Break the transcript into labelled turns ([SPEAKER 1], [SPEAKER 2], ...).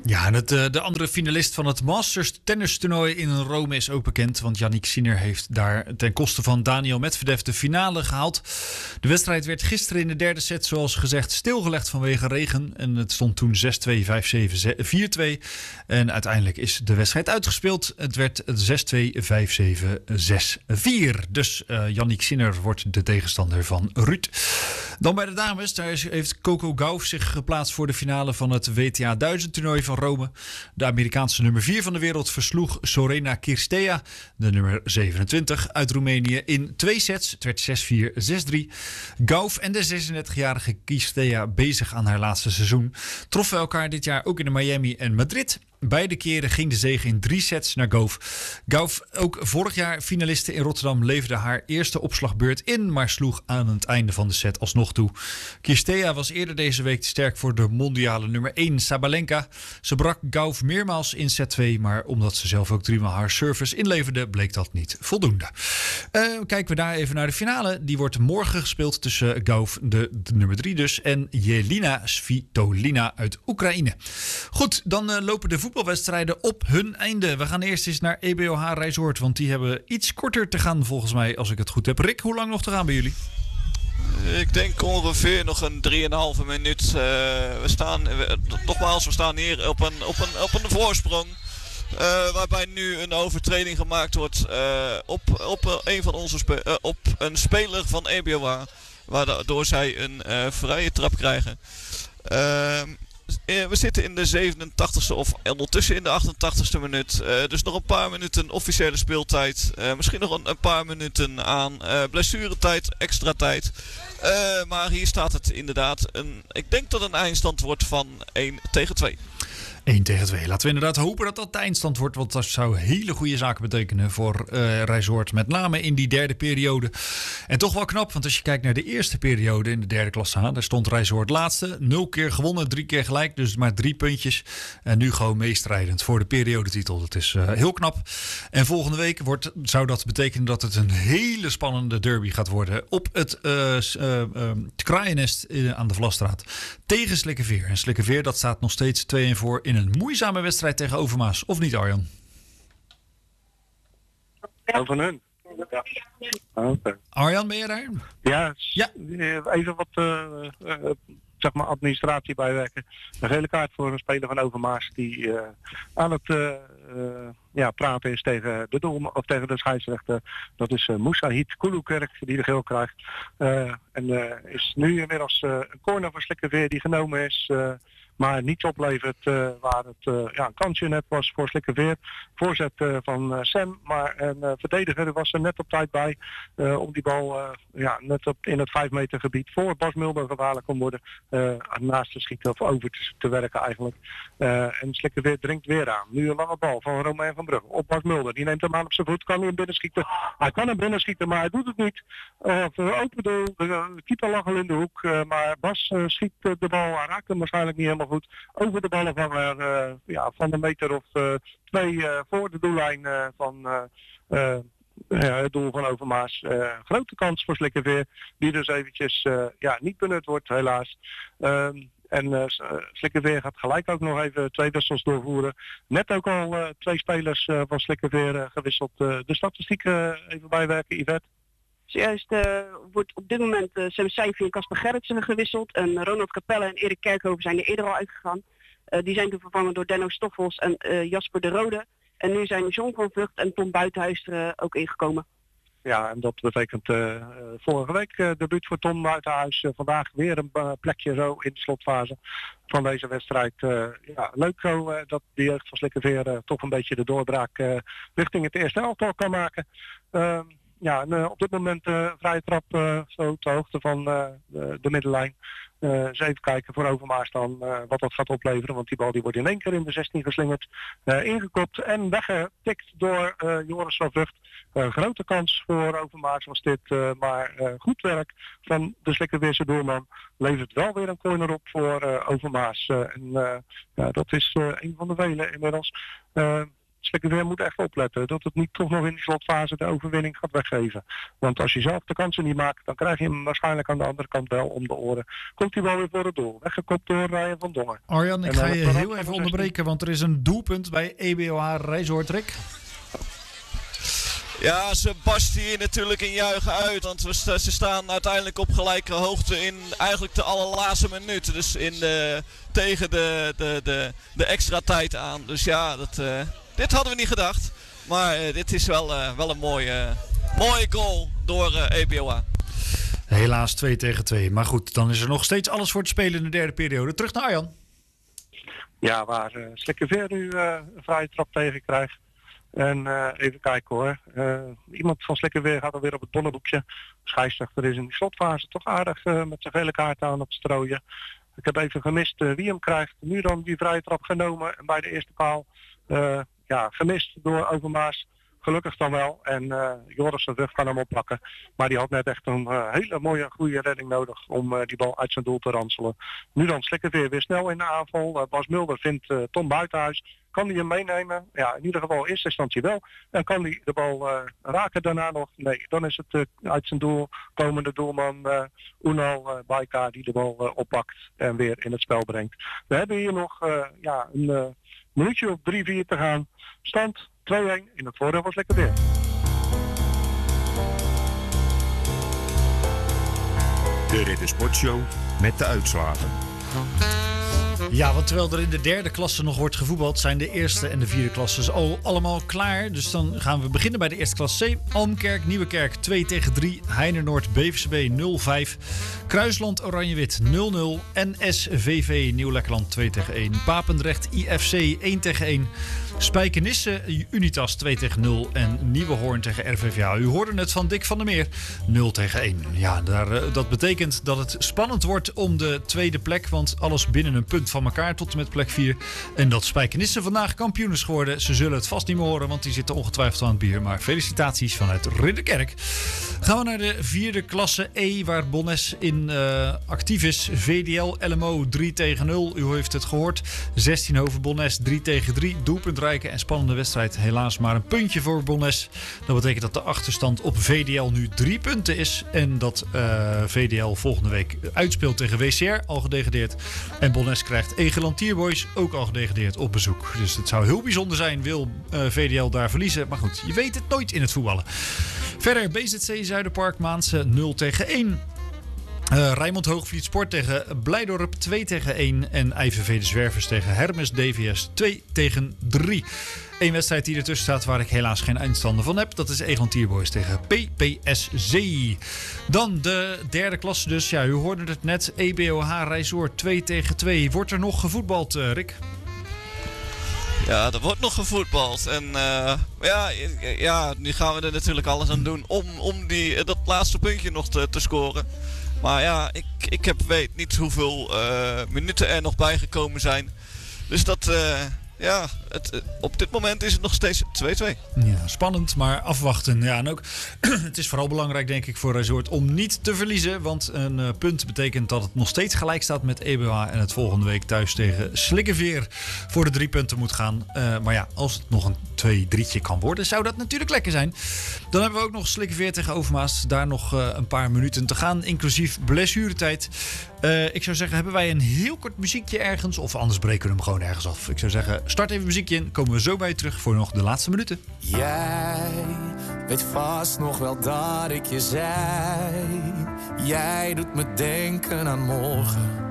[SPEAKER 1] Ja, en de andere finalist van het Masters tennistoernooi in Rome is ook bekend. Want Jannik Sinner heeft daar ten koste van Daniil Medvedev de finale gehaald. De wedstrijd werd gisteren in de derde set, zoals gezegd, stilgelegd vanwege regen. En het stond toen 6-2, 5-7, 4-2. En uiteindelijk is de wedstrijd uitgespeeld. Het werd 6-2, 5-7, 6-4. Dus Jannik Sinner wordt de tegenstander van Ruud. Dan bij de dames. Daar heeft Coco Gauff zich geplaatst voor de finale van het WTA 1000 toernooi van Rome. De Amerikaanse nummer 4 van de wereld versloeg Sorena Cirstea, de nummer 27 uit Roemenië, in 2 sets. Het werd 6-4, 6-3. Gauff en de 36-jarige Cirstea, bezig aan haar laatste seizoen, troffen elkaar dit jaar ook in Miami en Madrid. Beide keren ging de zege in 3 sets naar Gauff. Gauff, ook vorig jaar finaliste in Rotterdam, leverde haar eerste opslagbeurt in, maar sloeg aan het einde van de set alsnog toe. Cirstea was eerder deze week te sterk voor de mondiale nummer 1 Sabalenka. Ze brak Gauff meermaals in set 2, maar omdat ze zelf ook 3 maal haar service inleverde, bleek dat niet voldoende. Kijken we daar even naar de finale. Die wordt morgen gespeeld tussen Gauff, de nummer 3 dus, en Jelena Svitolina uit Oekraïne. Goed, dan lopen de voetbalwedstrijden op hun einde. We gaan eerst eens naar EBOH Rijsoord, want die hebben iets korter te gaan volgens mij, als ik het goed heb. Rick, hoe lang nog te gaan bij jullie?
[SPEAKER 2] Ik denk ongeveer nog een 3,5 minuut. We staan hier op een voorsprong. Waarbij nu een overtreding gemaakt wordt op een speler van EBOH. Waardoor zij een vrije trap krijgen. We zitten in de 87e of ondertussen in de 88e minuut. Dus nog een paar minuten officiële speeltijd. Misschien nog een paar minuten aan blessuretijd, extra tijd. Maar hier staat het inderdaad. Ik denk dat een eindstand wordt van 1-2.
[SPEAKER 1] 1-2. Laten we inderdaad hopen dat dat de eindstand wordt. Want dat zou hele goede zaken betekenen voor Rijsoord. Met name in die derde periode. En toch wel knap. Want als je kijkt naar de eerste periode in de derde klasse A. Daar stond Rijsoord laatste. 0 keer gewonnen, 3 keer gelijk. Dus maar 3 puntjes. En nu gewoon meestrijdend voor de periodetitel. Dat is heel knap. En volgende week zou dat betekenen dat het een hele spannende derby gaat worden. Op het Kraaiennest aan de Vlasstraat. Tegen Slikkeveer. En Slikkeveer, dat staat nog steeds 2-1 voor in een moeizame wedstrijd tegen Overmaas. Of niet, Arjan?
[SPEAKER 3] Van hun. Ja. Okay.
[SPEAKER 1] Arjan, ben je daar?
[SPEAKER 3] Ja. Even wat zeg maar administratie bijwerken. Een gele kaart voor een speler van Overmaas die aan het praten is tegen de doelman of tegen de scheidsrechter. Dat is Mousahid Kulukerk die de geel krijgt. Is nu inmiddels een corner voor Slikkeveer die genomen is. Maar niets oplevert waar het een kansje net was voor Slikkeveer. Voorzet van Sam, maar een verdediger was er net op tijd bij om die bal net in het 5 meter gebied voor Bas Mulder gevaarlijk kon worden naast te schieten of over te werken eigenlijk. En Slikkeveer dringt weer aan. Nu een lange bal van Romain van Brugge op Bas Mulder. Die neemt hem aan op zijn voet, kan hij hem binnenschieten. Hij kan hem binnenschieten, maar hij doet het niet. Open doel, de keeper lag al in de hoek, maar Bas schiet de bal, hij raakt hem waarschijnlijk niet helemaal goed. Over de ballenvanger van een meter of 2 voor de doellijn van het doel van Overmaas. Grote kans voor Slikkeveer, die dus eventjes niet benut wordt helaas. Slikkeveer gaat gelijk ook nog even 2 wissels doorvoeren. Net ook al 2 spelers van Slikkeveer gewisseld. De statistieken even bijwerken, Yvette.
[SPEAKER 4] Zojuist wordt op dit moment Sam Seifi en Casper Gerritsen gewisseld. En Ronald Capelle en Erik Kerkhoven zijn er eerder al uitgegaan. Die zijn toen vervangen door Denno Stoffels en Jasper de Rode. En nu zijn John van Vught en Tom Buitenhuis ook ingekomen. Ja, en dat betekent vorige week debuut voor Tom Buitenhuis. Vandaag weer een plekje zo in de slotfase van deze wedstrijd. Leuk zo dat de jeugd van Slikkeveer toch een beetje de doorbraak richting het eerste elftal kan maken. Op dit moment vrije trap zo ter hoogte van de middenlijn. Eens even kijken voor Overmaas dan wat dat gaat opleveren. Want die bal die wordt in 1 keer in de 16 geslingerd. Ingekopt en weggetikt door Joris van Vught. Grote kans voor Overmaas was dit. Maar goed werk van de Slikkeveerse doelman. Levert wel weer een corner op voor Overmaas. Dat is een van de velen inmiddels.
[SPEAKER 3] Slikkerveer moet echt opletten dat het niet toch nog in die slotfase de overwinning gaat weggeven. Want als je zelf de kansen niet maakt, dan krijg je hem waarschijnlijk aan de andere kant wel om de oren. Komt hij wel weer voor het doel. Weggekopt door Ryan van Dongen.
[SPEAKER 1] Arjan, ik ga je heel even onderbreken, want er is een doelpunt bij EBOH Rijsoord, Rick.
[SPEAKER 2] Ja, ze barsten hier natuurlijk in juichen uit. Want ze staan uiteindelijk op gelijke hoogte in eigenlijk de allerlaatste minuut. Dus tegen de extra tijd aan. Dus ja, dit hadden we niet gedacht. Maar dit is wel een mooie goal door EBOH.
[SPEAKER 1] Helaas 2-2. Maar goed, dan is er nog steeds alles voor te spelen in de derde periode. Terug naar Arjan.
[SPEAKER 3] Ja, waar Slikkerveer nu een vrije trap tegen krijgt. En even kijken hoor. Iemand van Slikkerveer gaat alweer op het bonnenboekje. Scheidsrechter is in die slotfase toch aardig met zijn gele kaart aan het strooien. Ik heb even gemist wie hem krijgt. Nu dan die vrije trap genomen. En bij de eerste paal gemist door Overmaas. Gelukkig dan wel. En Joris de Rug kan hem oppakken. Maar die had net echt een hele mooie, goede redding nodig om die bal uit zijn doel te ranselen. Nu dan Slikkerveer weer snel in de aanval. Bas Mulder vindt Tom Buitenhuis. Kan hij hem meenemen? Ja, in ieder geval in eerste instantie wel. En kan hij de bal raken daarna nog? Nee, dan is het uit zijn doel komende doelman Unal Baika die de bal oppakt en weer in het spel brengt. We hebben hier nog een minuutje of 3-4 te gaan. Stand 2-1 in het voordeel van Slikkerveer.
[SPEAKER 5] De Ridder Sportshow met de uitslagen.
[SPEAKER 1] Ja, want terwijl er in de derde klasse nog wordt gevoetbald, zijn de eerste en de vierde klasses al allemaal klaar. Dus dan gaan we beginnen bij de eerste klasse C. Almkerk, Nieuwekerk 2-3. Heinenoord, BVCB 0-5. Kruisland, Oranje-Wit 0-0. NSVV, Nieuw-Lekkerland 2-1. Papendrecht, IFC 1-1. Spijkenisse, Unitas 2-0. En Nieuwehoorn tegen RVVA. U hoorde het van Dick van der Meer 0-1. Ja, dat betekent dat het spannend wordt om de tweede plek. Want alles binnen een punt van elkaar tot en met plek 4. En dat Spijkenisse vandaag kampioen is geworden. Ze zullen het vast niet meer horen, want die zitten ongetwijfeld aan het bier. Maar felicitaties vanuit Ridderkerk. Gaan we naar de vierde klasse E, waar Bonnes in actief is. VDL LMO 3-0. U heeft het gehoord. 16 Bonnes 3-3. Doelpuntrijke en spannende wedstrijd. Helaas maar een puntje voor Bonnes. Dat betekent dat de achterstand op VDL nu 3 punten is. En dat VDL volgende week uitspeelt tegen WCR, al gedegradeerd. En Bonnes krijgt Egeland Tierboys, ook al gedegradeerd, op bezoek. Dus het zou heel bijzonder zijn, wil VDL daar verliezen. Maar goed, je weet het nooit in het voetballen. Verder BZC Zuiderpark Maanse 0-1. Rijnmond Hoogvliet Sport tegen Blijdorp 2-1. En IVV de Zwervers tegen Hermes DVS 2-3. Eén wedstrijd die ertussen staat waar ik helaas geen eindstander van heb. Dat is Egeland Tierboys tegen PPSC. Dan de derde klasse dus. Ja, u hoorde het net. EBOH Rijsoord 2-2. Wordt er nog gevoetbald, Rick?
[SPEAKER 2] Ja, er wordt nog gevoetbald. En nu gaan we er natuurlijk alles aan doen om dat laatste puntje nog te scoren. Maar ja, ik weet niet hoeveel minuten er nog bijgekomen zijn. Dus dat... op dit moment is het nog steeds 2-2.
[SPEAKER 1] Ja, spannend, maar afwachten. Ja, en ook, het is vooral belangrijk, denk ik, voor Rijsoord om niet te verliezen. Want een punt betekent dat het nog steeds gelijk staat met EBOH. En het volgende week thuis tegen Slikkerveer voor de 3 punten moet gaan. Maar ja, als het nog een 2-3'tje kan worden, zou dat natuurlijk lekker zijn. Dan hebben we ook nog Slikkerveer tegen Overmaas. Daar nog een paar minuten te gaan, inclusief blessuretijd. Ik zou zeggen, hebben wij een heel kort muziekje ergens? Of anders breken we hem gewoon ergens af. Ik zou zeggen, start even muziekje in. Komen we zo bij je terug voor nog de laatste minuten.
[SPEAKER 6] Jij weet vast nog wel dat ik je zei. Jij doet me denken aan morgen.